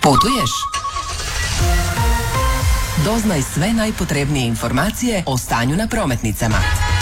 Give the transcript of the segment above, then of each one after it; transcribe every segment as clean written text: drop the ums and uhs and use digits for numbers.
Putuješ? Doznaj sve najpotrebnije informacije o stanju na prometnicama.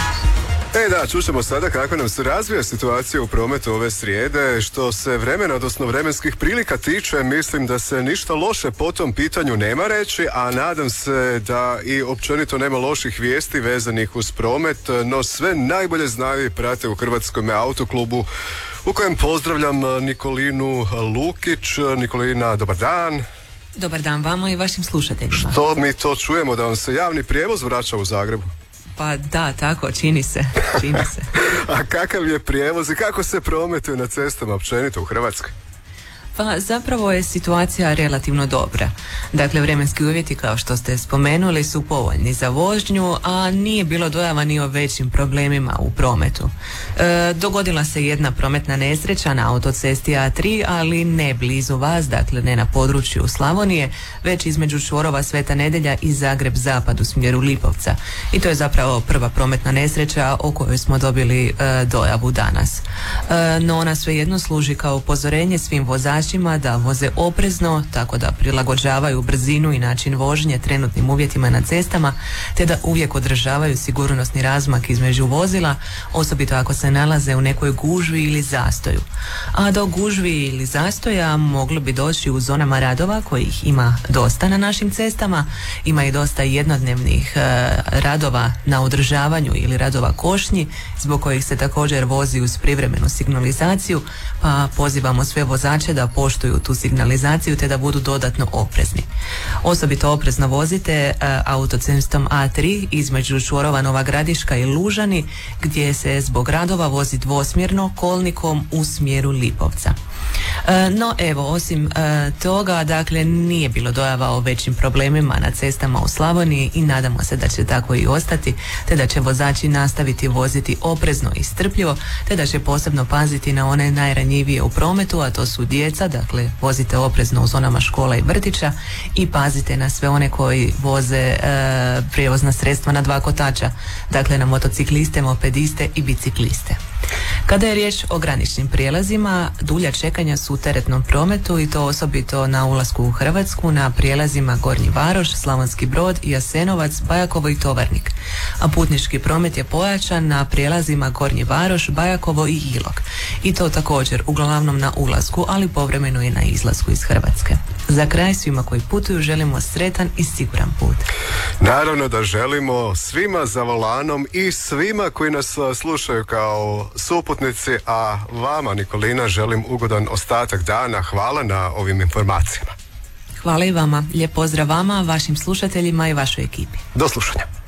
Čućemo sada kako nam se razvija situacija u prometu ove srijede. Što se vremena, odnosno vremenskih prilika tiče, mislim da se ništa loše po tom pitanju nema reći, a nadam se da i općenito nema loših vijesti vezanih uz promet, no sve najbolje znaju i prate u Hrvatskom autoklubu, u kojem pozdravljam Nikolinu Lukić. Nikolina, dobar dan. Dobar dan vama i vašim slušateljima. Što mi to čujemo, da vam se javni prijevoz vraća u Zagrebu? Pa da, tako, čini se. A kakav je prijevoz i kako se prometuje na cestama općenito u Hrvatskoj? Pa zapravo je situacija relativno dobra. Dakle, vremenski uvjeti, kao što ste spomenuli, su povoljni za vožnju, a nije bilo dojava ni o većim problemima u prometu. Dogodila se jedna prometna nesreća na autocesti A3, ali ne blizu vas, dakle ne na području Slavonije, već između čvorova Sveta Nedjelja i Zagreb-Zapad u smjeru Lipovca. I to je zapravo prva prometna nesreća o kojoj smo dobili dojavu danas. No ona svejedno služi kao upozorenje svim vozačima da voze oprezno, tako da prilagođavaju brzinu i način vožnje trenutnim uvjetima na cestama, te da uvijek održavaju sigurnosni razmak između vozila, osobito ako se nalaze u nekoj gužvi ili zastoju. A do gužvi ili zastoja moglo bi doći u zonama radova, kojih ima dosta na našim cestama. Ima i dosta jednodnevnih radova na održavanju ili radova košnji, zbog kojih se također vozi uz privremenu signalizaciju, pa pozivamo sve vozače da poštuju tu signalizaciju te da budu dodatno oprezni. Osobito oprezno vozite autocestom A3 između čvorova Nova Gradiška i Lužani, gdje se zbog radova vozi dvosmjerno kolnikom u smjeru Lipovca. No evo, osim toga, dakle, nije bilo dojava o većim problemima na cestama u Slavoniji i nadamo se da će tako i ostati, te da će vozači nastaviti voziti oprezno i strpljivo, te da će posebno paziti na one najranjivije u prometu, a to su djeca. Dakle, vozite oprezno u zonama škola i vrtića i pazite na sve one koji voze prijevozna sredstva na dva kotača, dakle na motocikliste, mopediste i bicikliste. Kada je riječ o graničnim prijelazima, dulja čekanja su u teretnom prometu i to osobito na ulasku u Hrvatsku na prijelazima Gornji Varoš, Slavonski Brod, Jasenovac, Bajakovo i Tovarnik. A putnički promet je pojačan na prijelazima Gornji Varoš, Bajakovo i Ilok. I to također uglavnom na ulasku, ali povremeno i na izlasku iz Hrvatske. Za kraj svima koji putuju želimo sretan i siguran put. Naravno da želimo svima za volanom i svima koji nas slušaju kao suputnici, a vama, Nikolina, želim ugodan ostatak dana. Hvala na ovim informacijama. Hvala i vama. Lijep pozdrav vama, vašim slušateljima i vašoj ekipi. Do slušanja.